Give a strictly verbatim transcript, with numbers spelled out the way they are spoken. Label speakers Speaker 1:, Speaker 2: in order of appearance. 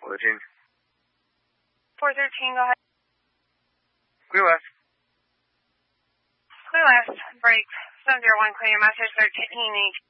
Speaker 1: fourteen.
Speaker 2: four thirteen, go ahead.
Speaker 1: Clear west.
Speaker 2: Clear west, break. seven zero one, clear your message, thirteen H.